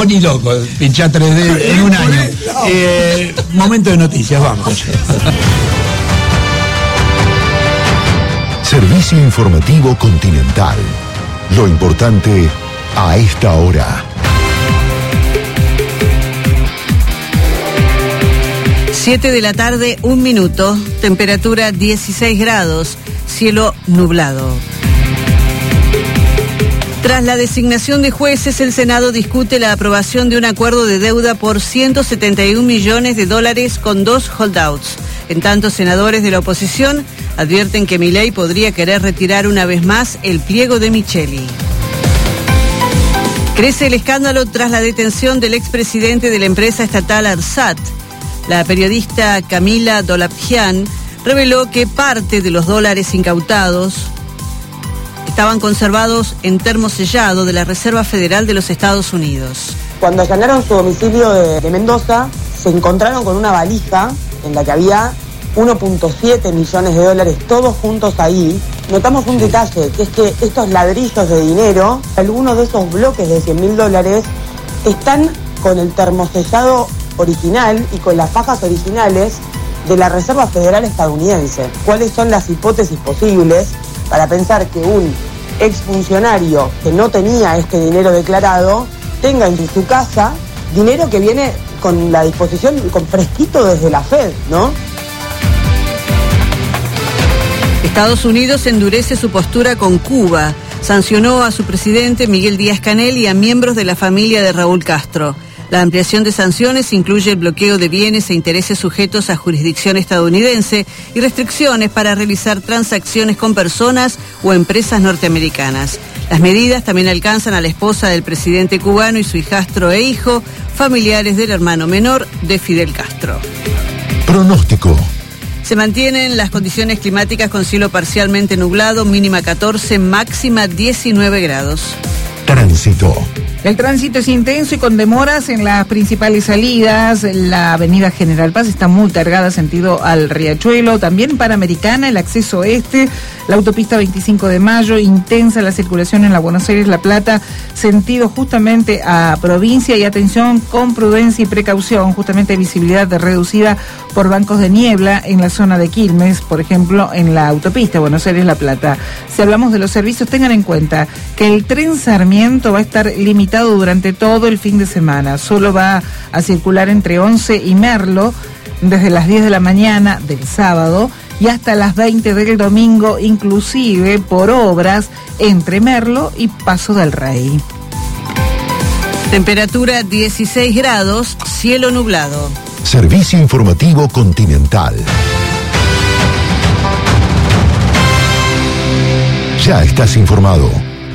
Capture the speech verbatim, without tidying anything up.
Vos ni loco, pinchá tres D en un año. Eh, momento de noticias, vamos. Servicio informativo Continental. Lo importante a esta hora. siete de la tarde, un minuto, temperatura dieciséis grados, cielo nublado. Tras la designación de jueces, el Senado discute la aprobación de un acuerdo de deuda por ciento setenta y un millones de dólares con dos holdouts. En tanto, senadores de la oposición advierten que Milei podría querer retirar una vez más el pliego de Micheli. Crece el escándalo tras la detención del expresidente de la empresa estatal ARSAT. La periodista Camila Dolapjian reveló que parte de los dólares incautados estaban conservados en termosellado de la Reserva Federal de los Estados Unidos. Cuando allanaron su domicilio de, de Mendoza, se encontraron con una valija en la que había uno punto siete millones de dólares, todos juntos ahí. Notamos un detalle, que es que estos ladrillos de dinero, algunos de esos bloques de cien mil dólares, están con el termosellado original y con las fajas originales de la Reserva Federal estadounidense. ¿Cuáles son las hipótesis posibles para pensar que un exfuncionario que no tenía este dinero declarado tenga en su casa dinero que viene con la disposición, con fresquito desde la Fed, ¿no? Estados Unidos endurece su postura con Cuba. Sancionó a su presidente Miguel Díaz-Canel y a miembros de la familia de Raúl Castro. La ampliación de sanciones incluye el bloqueo de bienes e intereses sujetos a jurisdicción estadounidense y restricciones para realizar transacciones con personas o empresas norteamericanas. Las medidas también alcanzan a la esposa del presidente cubano y su hijastro e hijo, familiares del hermano menor de Fidel Castro. Pronóstico. Se mantienen las condiciones climáticas con cielo parcialmente nublado, mínima catorce, máxima diecinueve grados. Tránsito. El tránsito es intenso y con demoras en las principales salidas. La avenida General Paz está muy cargada sentido al Riachuelo, también Panamericana, el acceso este, la autopista veinticinco de mayo, intensa la circulación en la Buenos Aires-La Plata, sentido justamente a provincia, y atención con prudencia y precaución, justamente visibilidad reducida por bancos de niebla en la zona de Quilmes, por ejemplo, en la autopista Buenos Aires-La Plata. Si hablamos de los servicios, tengan en cuenta que el tren Sarmiento va a estar limitado durante todo el fin de semana. Solo va a circular entre Once y Merlo desde las diez de la mañana del sábado y hasta las veinte del domingo, inclusive por obras entre Merlo y Paso del Rey. Temperatura dieciséis grados, cielo nublado. Servicio informativo Continental. Ya estás informado.